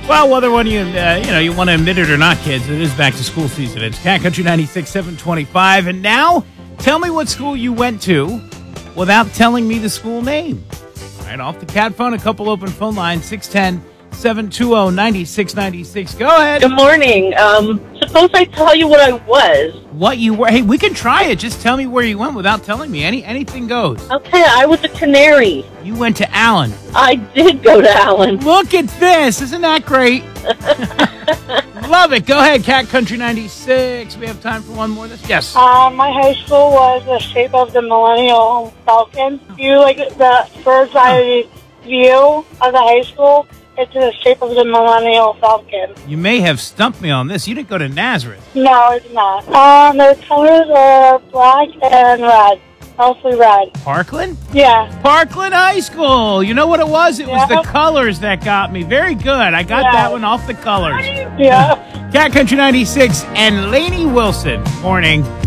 Well, whether when you want to admit it or not, kids, it is back to school season. It's Cat Country 96, 725. And now, tell me what school you went to without telling me the school name. All right, off the Cat phone, a couple open phone lines, 610-720-9696. Go ahead. Good morning. Suppose I tell you what I was. What you were? Hey, we can try it. Just tell me where you went without telling me. Anything goes. Okay, I was a canary. You went to Allen. I did go to Allen. Look at this. Isn't that great? Love it. Go ahead, Cat Country 96. We have time for one more. Yes. My high school was the shape of the Millennial Falcon. You like the bird's eye view of the high school. It's in the shape of the Millennial Falcon. You may have stumped me on this. You didn't go to Nazareth. No, it's not. The colors are black and red. Mostly red. Parkland? Yeah. Parkland High School. You know what it was? It was Yeah. the colors that got me. Very good. I got that one off the colors. Yeah. Cat Country 96 and Lainey Wilson. Morning.